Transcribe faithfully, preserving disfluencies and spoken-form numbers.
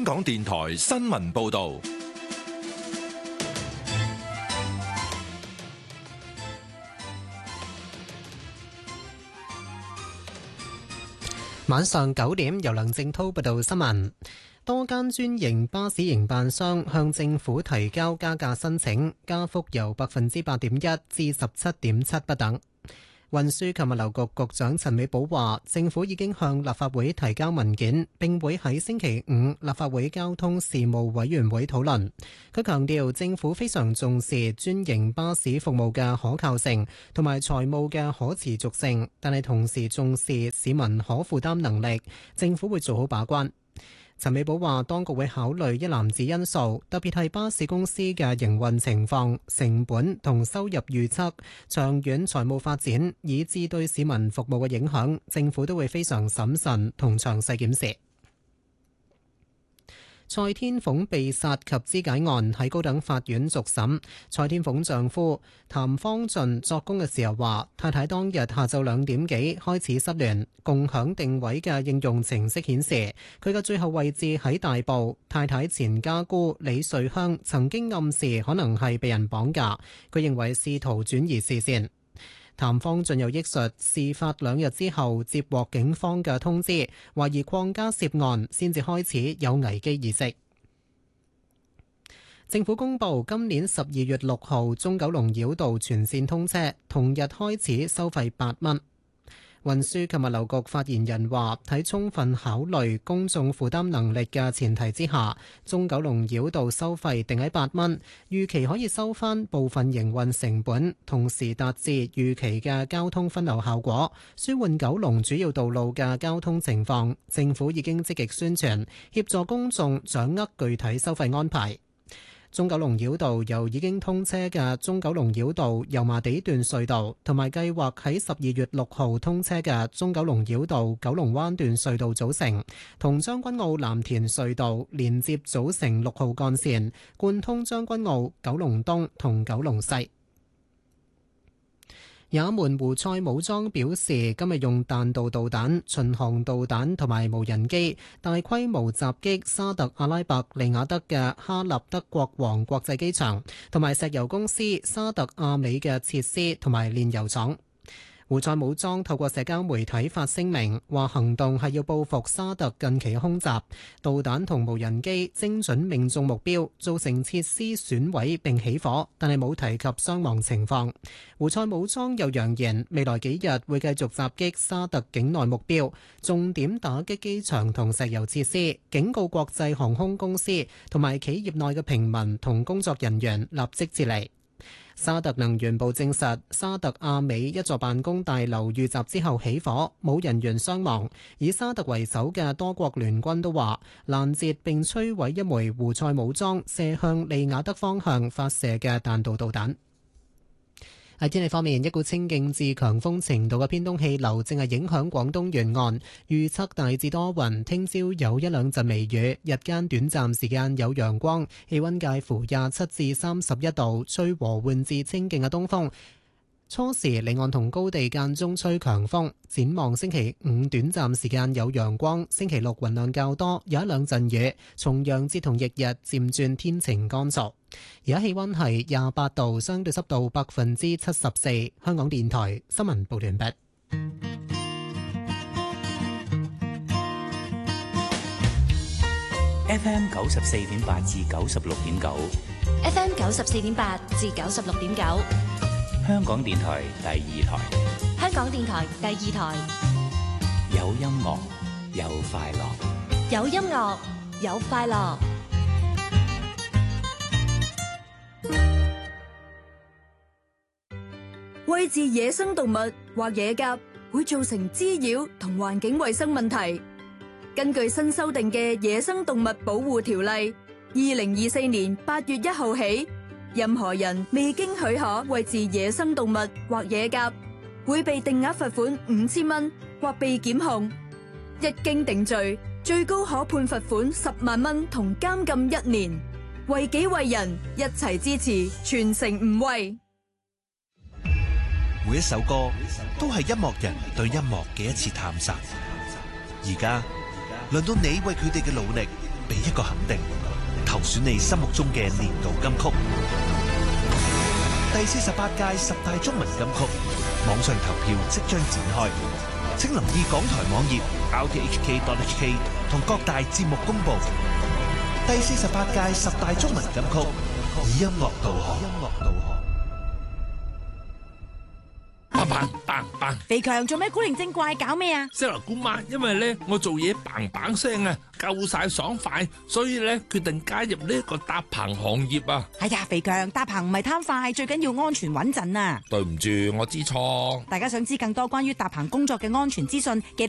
港電台新聞報道。 晚上九點，由梁正濤報道新聞。多間專營巴士營辦商向政府提交加價申請，加幅由百分之八點一至十七點七不等。運輸及物流局局長陳美寶話，政府已經向立法會提交文件，並會喺星期五立法會交通事務委員會討論。佢強調，政府非常重視專營巴士服務嘅可靠性同埋財務嘅可持續性，但係同時重視市民可負擔能力，政府會做好把關。陳美寶話，當局會考慮一籃子因素，特別係巴士公司嘅營運情況、成本同收入預測、長遠財務發展，以至對市民服務嘅影響，政府都會非常審慎同詳細檢視。蔡天鳳被殺及肢解案喺高等法院續審。蔡天鳳丈夫譚方俊作供嘅時候話，太太當日下晝兩點幾開始失聯，共享定位嘅應用程式顯示佢嘅最後位置喺大埔。太太前家姑李瑞香曾經暗示可能係被人綁架，佢認為試圖轉移視線。譚方俊又憶述，事發兩日之後接獲警方嘅通知，懷疑鄺家涉案，先至開始有危機意識。政府公布今年十二月六號中九龍繞道全線通車，同日開始收費八蚊。運輸及物流局發言人話，喺充分考慮公眾負擔能力嘅前提之下，中九龍繞道收費定喺八蚊，預期可以收返部分營運成本，同時達至預期嘅交通分流效果，舒緩九龍主要道路嘅交通情況。政府已經積極宣傳，協助公眾掌握具體收費安排。中九龍繞道由已經通車嘅中九龍繞道油麻地段隧道，同埋計劃喺十二月六號通車嘅中九龍繞道九龍灣段隧道組成，同將軍澳藍田隧道連接組成六號幹線，貫通將軍澳、九龍東同九龍西。也門胡塞武裝表示，今日用彈道導彈、巡航導彈同埋無人機大規模襲擊沙特阿拉伯利雅得嘅哈立德國王國際機場，同埋石油公司沙特阿美嘅設施同埋煉油廠。胡塞武裝透過社交媒體發聲明，話行動係要報復沙特近期嘅空襲，導彈同無人機精準命中目標，造成設施損毀並起火，但係冇提及傷亡情況。胡塞武裝又揚言，未來幾日會繼續襲擊沙特境內目標，重點打擊機場同石油設施，警告國際航空公司同埋企業內嘅平民同工作人員立即撤離。沙特能源部證實，沙特阿美一座辦公大樓遇襲之後起火，冇人員傷亡。以沙特為首嘅多國聯軍都話，攔截並摧毀一枚胡塞武裝射向利雅得方向發射嘅彈道導彈。喺天氣方面，一股清勁至強風程度嘅偏東氣流正係影響廣東沿岸，預測大致多雲，聽朝有一兩陣微雨，日間短暫時間有陽光，氣溫介乎廿七至三十一度，吹和緩至清勁嘅東風。初時離岸同高地間中吹強風，展望星期五短暫時間有陽光，星期六雲量較多，有一兩陣雨。重陽節同翌日漸轉天晴乾燥。而家氣溫係廿八度，相對濕度百分之七十四。香港電台新聞報道完畢。 F M 九十四點八至九十六點九 ，F M 九十四點八至九十六點九。 香港電台第二台， 香港電台第二台， 有音樂，有快樂， 有音樂，有快樂。 餵飼野生動物或野鴿會造成滋擾同環境衛生問題。根據新修訂嘅《野生動物保護條例》，二零二四年八月一號起，任何人未經許可餵飼野生動物或野鴿，會被定額罰款五千蚊或被檢控。一經定罪，最高可判罰款十萬蚊同監禁一年。為己為人，一齊支持，全城唔餵。 每一首歌都係音樂人對音樂嘅一次探索。而家輪到你為佢哋嘅努力俾一個肯定，投選你心目中嘅年度金曲。第四十八屆十大中文金曲網上投票即將展開，請留意港台網頁 r t h k dot h k 同各大節目公佈。第四十八屆十大中文金曲以音樂導航。 棒棒棒！ 肥強做咩古靈精怪搞咩啊？ 石頭姑媽，因為咧我做嘢棒棒聲啊，夠晒爽快，所以咧決定加入呢一個搭棚行業啊！ 哎呀，肥強搭棚唔係貪快，最緊要安全穩陣啊！ 對唔住，我知錯。 大家想知更多關於搭棚工作嘅安全資訊，記得